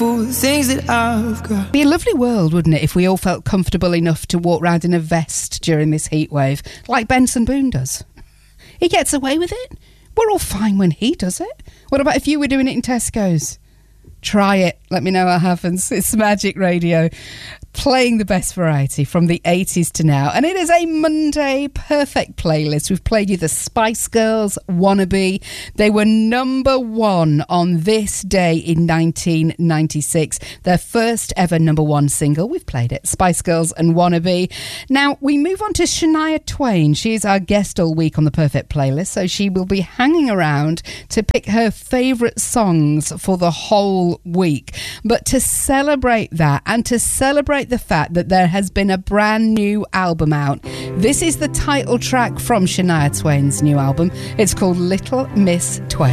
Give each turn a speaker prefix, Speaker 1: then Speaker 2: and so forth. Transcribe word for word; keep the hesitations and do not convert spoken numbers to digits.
Speaker 1: for the things that I've got.
Speaker 2: It'd be a lovely world, wouldn't it, if we all felt comfortable enough to walk around in a vest during this heat wave, like Benson Boone does. He gets away with it. We're all fine when he does it. What about if you were doing it in Tesco's? Try it. Let me know what happens. It's Magic Radio, playing the best variety from the eighties to now. And it is a Monday perfect playlist. We've played you the Spice Girls, Wannabe. They were number one on this day in nineteen ninety-six. Their first ever number one single. We've played it. Spice Girls and Wannabe. Now, we move on to Shania Twain. She is our guest all week on the perfect playlist. So she will be hanging around to pick her favourite songs for the whole week. But to celebrate that and to celebrate the fact that there has been a brand new album out, this is the title track from Shania Twain's new album. It's called Little Miss Twain.